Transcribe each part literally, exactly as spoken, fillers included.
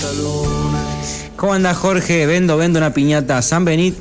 ¿Cómo anda Jorge? Vendo, vendo una piñata. San Benito.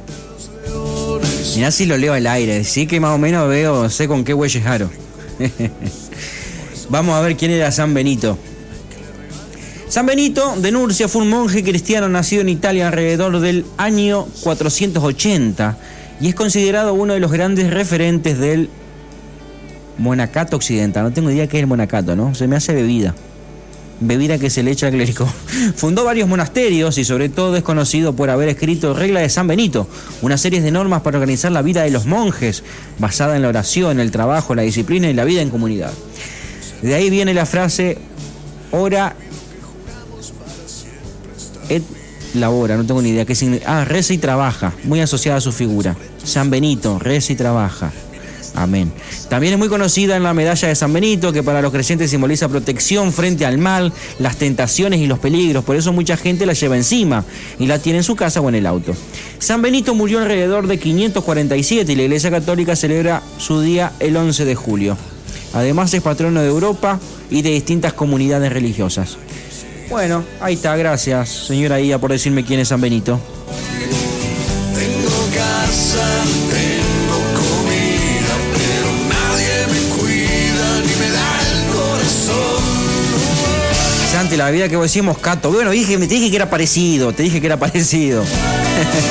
Mirá si lo leo al aire. Sí que más o menos veo, sé con qué güeyes aro. Vamos a ver quién era San Benito. San Benito de Nursia fue un monje cristiano nacido en Italia alrededor del año cuatrocientos ochenta y es considerado uno de los grandes referentes del monacato occidental. No tengo idea qué es el monacato, ¿no? Se me hace bebida. Bebida que se le echa al clérigo. Fundó varios monasterios y sobre todo es conocido por haber escrito Regla de San Benito, una serie de normas para organizar la vida de los monjes, basada en la oración, el trabajo, la disciplina y la vida en comunidad. De ahí viene la frase ora et labora, no tengo ni idea qué significa. Ah, reza y trabaja, muy asociada a su figura. San Benito, reza y trabaja. Amén. También es muy conocida en la medalla de San Benito, que para los creyentes simboliza protección frente al mal, las tentaciones y los peligros. Por eso mucha gente la lleva encima y la tiene en su casa o en el auto. San Benito murió alrededor de quinientos cuarenta y siete y la Iglesia Católica celebra su día el once de julio. Además es patrono de Europa y de distintas comunidades religiosas. Bueno, ahí está, gracias, señora Ia, por decirme quién es San Benito. Tengo casa, tengo comida, pero nadie me cuida ni me da el corazón. Santi, la vida que vos decís moscato. Bueno, dije, te dije que era parecido, te dije que era parecido.